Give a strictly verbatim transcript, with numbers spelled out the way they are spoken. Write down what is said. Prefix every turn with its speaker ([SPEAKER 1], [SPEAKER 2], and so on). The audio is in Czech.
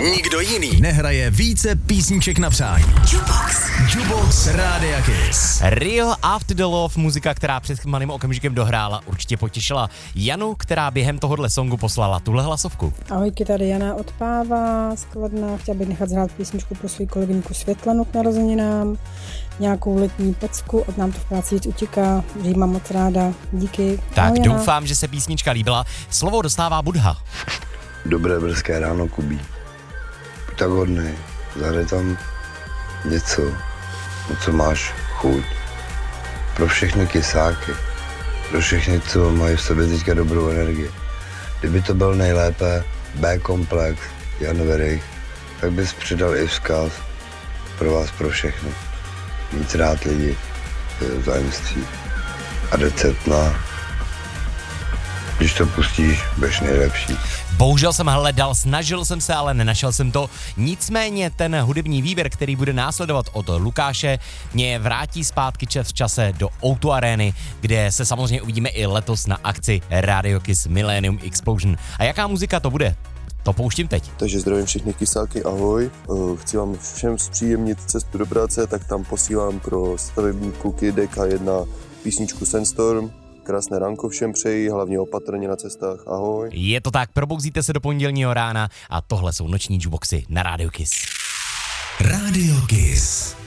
[SPEAKER 1] nikdo jiný nehraje více písniček na přání. Jukebox. Jukebox Rádia Kiss.
[SPEAKER 2] Rio After the Love, muzika, která před malým okamžikem dohrála, určitě potěšila Janu, která během tohohle songu poslala tuhle hlasovku.
[SPEAKER 3] Ahojky, tady Jana od Páva z Kladna. Chtěla bych nechat zhrát písničku pro svou kolegyňku Světlanu k narozeninám. Nějakou letní pecku, od nám to v práci víc utíká. Že jí mám moc ráda. Díky.
[SPEAKER 2] Tak
[SPEAKER 3] Ahoj, Jana.
[SPEAKER 2] doufám, že se písnička líbila. Slovo dostává Budha.
[SPEAKER 4] Dobré brzké ráno, Kubí. Buď tak hodnej, zahraj tam něco, na co máš chuť. Pro všechny kysáky, pro všechny, co mají v sobě teďka dobrou energii. Kdyby to byl nejlépe B-komplex, Jan Verich, tak bys přidal i vzkaz pro vás, pro všechny. Víc rád lidi, zájemství a recept na, když to pustíš, budeš nejlepší.
[SPEAKER 2] Bohužel jsem hledal, snažil jsem se, ale nenašel jsem to. Nicméně ten hudební výběr, který bude následovat od Lukáše, mě vrátí zpátky v čase do ó dva Areny, kde se samozřejmě uvidíme i letos na akci Radio Kiss Millennium Explosion. A jaká muzika to bude? To pouštím teď.
[SPEAKER 5] Takže zdravím všechny kysáky, ahoj. Chci vám všem zpříjemnit cestu do práce, tak tam posílám pro stavební kluky D K jedna písničku Sandstorm. Krásné ránko všem přeji, hlavně opatrně na cestách, ahoj.
[SPEAKER 2] Je to tak, probouzíte se do pondělního rána a tohle jsou noční jukeboxy na Radio Kiss.
[SPEAKER 1] Radio Kiss.